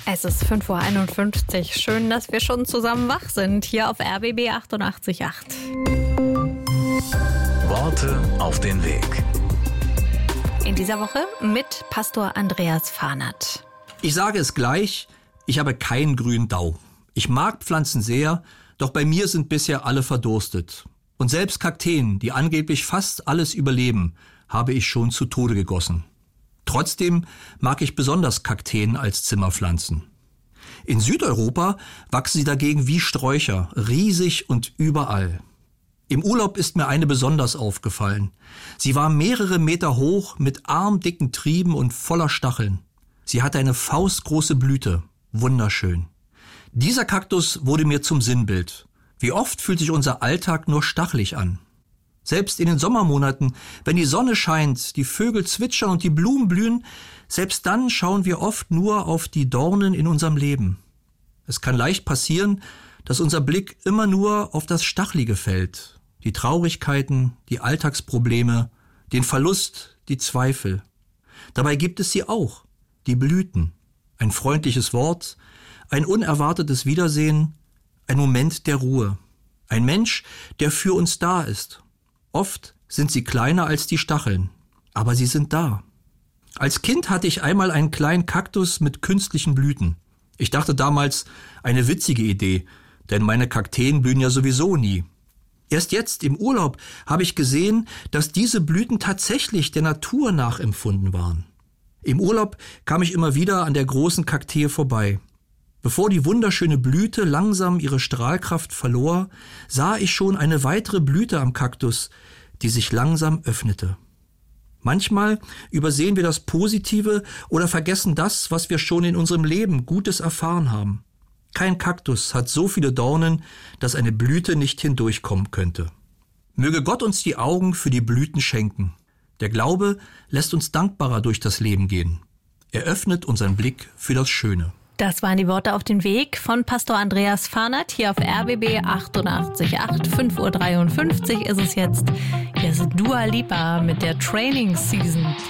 Es ist 5:51 Uhr. Schön, dass wir schon zusammen wach sind, hier auf RBB 88.8. Worte auf den Weg. In dieser Woche mit Pastor Andreas Fahnert. Ich sage es gleich, ich habe keinen grünen Dau. Ich mag Pflanzen sehr, doch bei mir sind bisher alle verdurstet. Und selbst Kakteen, die angeblich fast alles überleben, habe ich schon zu Tode gegossen. Trotzdem mag ich besonders Kakteen als Zimmerpflanzen. In Südeuropa wachsen sie dagegen wie Sträucher, riesig und überall. Im Urlaub ist mir eine besonders aufgefallen. Sie war mehrere Meter hoch, mit armdicken Trieben und voller Stacheln. Sie hatte eine faustgroße Blüte, wunderschön. Dieser Kaktus wurde mir zum Sinnbild. Wie oft fühlt sich unser Alltag nur stachelig an? Selbst in den Sommermonaten, wenn die Sonne scheint, die Vögel zwitschern und die Blumen blühen, selbst dann schauen wir oft nur auf die Dornen in unserem Leben. Es kann leicht passieren, dass unser Blick immer nur auf das Stachelige fällt. Die Traurigkeiten, die Alltagsprobleme, den Verlust, die Zweifel. Dabei gibt es sie auch, die Blüten. Ein freundliches Wort, ein unerwartetes Wiedersehen, ein Moment der Ruhe. Ein Mensch, der für uns da ist. Oft sind sie kleiner als die Stacheln, aber sie sind da. Als Kind hatte ich einmal einen kleinen Kaktus mit künstlichen Blüten. Ich dachte damals, eine witzige Idee, denn meine Kakteen blühen ja sowieso nie. Erst jetzt im Urlaub habe ich gesehen, dass diese Blüten tatsächlich der Natur nachempfunden waren. Im Urlaub kam ich immer wieder an der großen Kaktee vorbei. Bevor die wunderschöne Blüte langsam ihre Strahlkraft verlor, sah ich schon eine weitere Blüte am Kaktus, die sich langsam öffnete. Manchmal übersehen wir das Positive oder vergessen das, was wir schon in unserem Leben Gutes erfahren haben. Kein Kaktus hat so viele Dornen, dass eine Blüte nicht hindurchkommen könnte. Möge Gott uns die Augen für die Blüten schenken. Der Glaube lässt uns dankbarer durch das Leben gehen. Er öffnet unseren Blick für das Schöne. Das waren die Worte auf den Weg von Pastor Andreas Fahnert hier auf RBB 88.8. 5:53 Uhr ist es jetzt. Hier ist Dua Lipa mit der Training Season.